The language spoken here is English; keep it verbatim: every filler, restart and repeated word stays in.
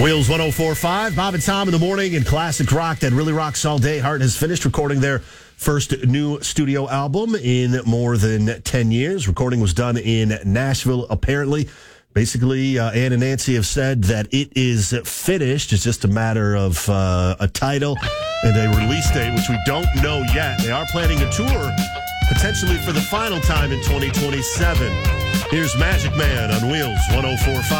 Wheels one oh four point five, Bob and Tom in the morning, and classic rock that really rocks all day. Heart has finished recording their first new studio album in more than ten years. Recording was done in Nashville, apparently. Basically, uh, Ann and Nancy have said that it is finished. It's just a matter of uh, a title and a release date, which we don't know yet. They are planning a tour, potentially for the final time in twenty twenty-seven. Here's Magic Man on Wheels one oh four point five.